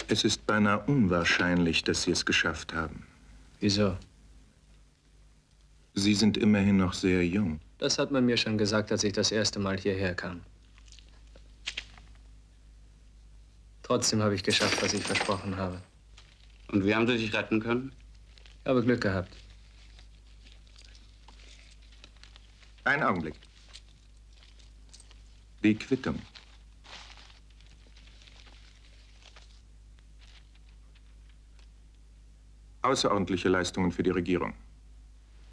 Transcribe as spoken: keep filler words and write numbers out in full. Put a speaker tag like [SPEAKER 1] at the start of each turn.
[SPEAKER 1] Es ist beinahe unwahrscheinlich, dass Sie es geschafft haben.
[SPEAKER 2] Wieso?
[SPEAKER 1] Sie sind immerhin noch sehr jung.
[SPEAKER 2] Das hat man mir schon gesagt, als ich das erste Mal hierher kam. Trotzdem habe ich geschafft, was ich versprochen habe.
[SPEAKER 3] Und wie haben Sie sich retten können?
[SPEAKER 2] Ich habe Glück gehabt.
[SPEAKER 1] Einen Augenblick. Die Quittung. Außerordentliche Leistungen für die Regierung.